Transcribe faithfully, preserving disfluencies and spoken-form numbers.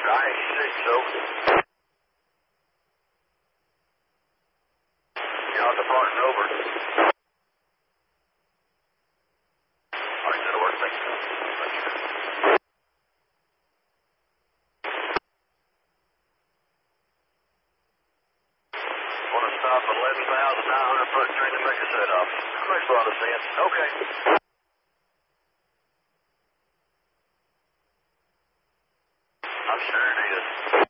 I think so. You're on departing over. All right, that'll work. Thank you. Thank you. Want to stop at eleven thousand nine hundred foot train to make a set up. Makes a lot of sense. Okay. I'm sure it is.